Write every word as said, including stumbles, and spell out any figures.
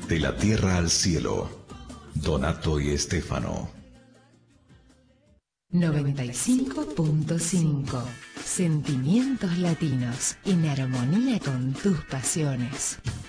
De la tierra al cielo, Donato y Estefano. noventa y cinco punto cinco. Sentimientos latinos en armonía con tus pasiones.